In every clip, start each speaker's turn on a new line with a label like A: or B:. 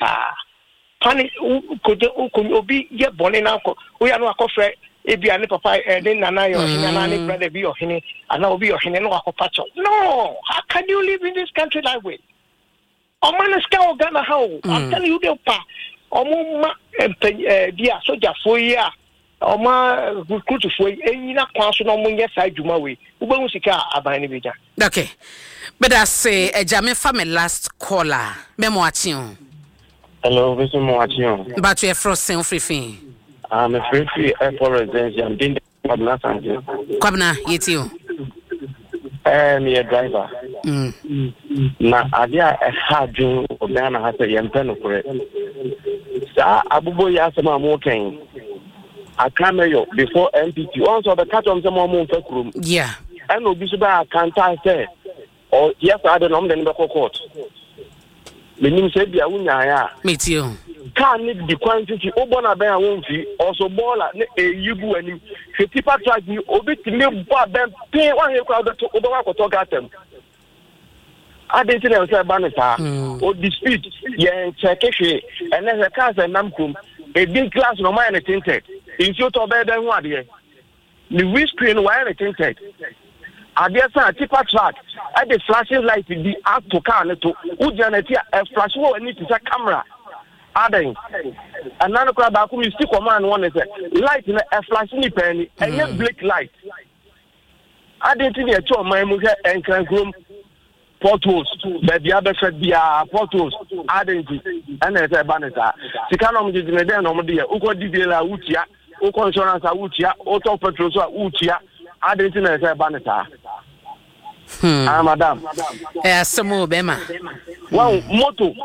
A: Pani could obi ye born in uncle. We are not a if you are papa then nana your nana brother be your hini and now be your hini no pacho. No, how can you live in this country that way? Man is Ghana how I'm telling you the pa Omuma dia soldier for ya Oma recruit for any council no mun side juma we ube sika abani bija.
B: Okay. But I say a German family last caller. Memoation.
C: Hello, Mr. Moation.
B: But you're frozen free.
C: I'm a free airport residence. I'm doing the
B: Kwabna, you.
C: I'm a driver. Na adia a hard job of Ghana has a young pen for it. Sir, Abubo Yasama Moking. I come here before MPT. Also, the cat on some more room.
B: Yeah.
C: And Obisuba can't say, or yes, I don't know the court. The name said, "Biaunya."
B: Meet you.
C: Can't need the quantity. Obona bear won't be also baller. You go and you people try to obey me, but then pay 1 year crowd to Obama talk at them. I didn't know Banata or dispute. Yeah, check it. And then the cars and Namkum, a big class no man tinted. In short of better than what year. The windscreen wire tinted. I guess I tip a track. I the flashing light in the out to car to Ujanetia a flash wall and it is a camera. Adding another crowd back who still command one is a light in a flashing penny and a black light. I didn't see a tour my mother and can room portals, but the other said be portals, adding and as a banner. Sicanom did in a den on the Uko Didela Utia, Uko Insurance Utia, Auto Petrosa Utia. I didn't know a banner. Madam.
B: Some more Bema.
C: Well, motto,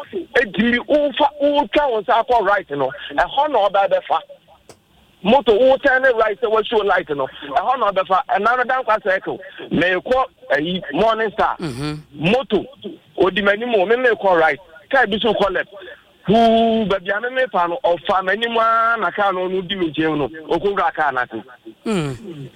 C: all towns are all right, you know. A honor by the fact. Motto, all turn it right, so what's your light, you know. A honor by the another down circle. May you call a morning star. Motto, or the many more, may call right. Can be so called it. Who, but the anime panel of farm anyone, I can't only do with you, or Kuga Kanati.